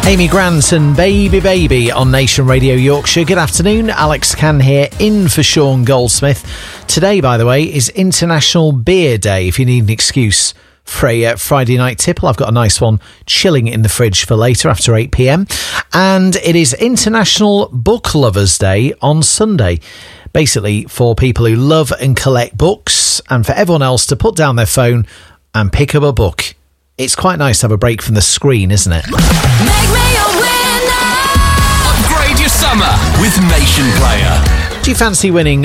Amy Grant and Baby Baby on Nation Radio Yorkshire. Good afternoon, Alex Can here in for Sean Goldsmith. Today, by the way, is International Beer Day. If you need an excuse for a Friday night tipple, I've got a nice one chilling in the fridge for later after 8pm. And it is International Book Lovers Day on Sunday. Basically for people who love and collect books, and for everyone else to put down their phone and pick up a book. It's quite nice to have a break from the screen, isn't it? Make me a winner! Upgrade your summer with Nation Player. Do you fancy winning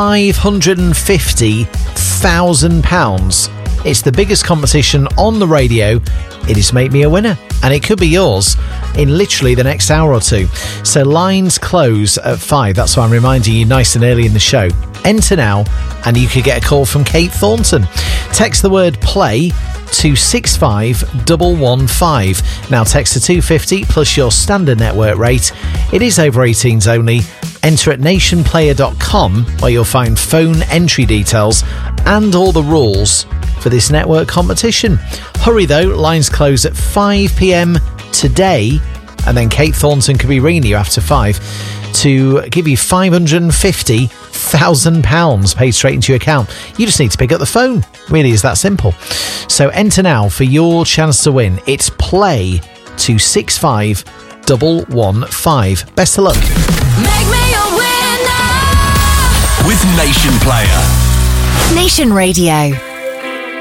£550,000? It's the biggest competition on the radio. It is Make Me a Winner, and it could be yours in literally the next hour or two. So lines close at 5. That's why I'm reminding you nice and early in the show. Enter now, and you could get a call from Kate Thornton. Text the word play to 65115. Now text to 250 plus your standard network rate. It is over 18s only. Enter at nationplayer.com, where you'll find phone entry details and all the rules for this network competition. Hurry though, lines close at 5pm today, and then Kate Thornton could be ringing you after 5 to give you £550,000 paid straight into your account. You just need to pick up the phone. Really is that simple. So enter now for your chance to win. It's play to 65115. Best of luck. Make me a winner with Nation Player. Nation Radio.